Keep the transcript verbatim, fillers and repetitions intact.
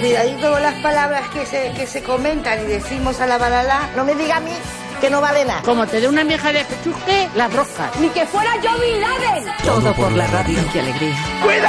cuidadito con las palabras que se, que se comentan y decimos a la balala. No me diga a mí que no vale nada. Como te dé una vieja de chusque, las roscas. Ni que fuera yo Bin Laden. Todo por la radio. ¡Qué alegría!